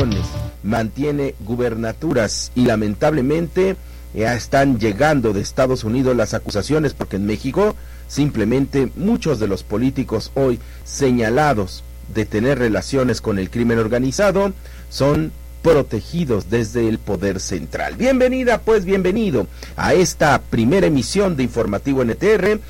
mantiene gubernaturas y lamentablemente ya están llegando de Estados Unidos las acusaciones, porque en México simplemente muchos de los políticos hoy señalados de tener relaciones con el crimen organizado son protegidos desde el poder central. Bienvenida, pues bienvenido a esta primera emisión de Informativo NTR,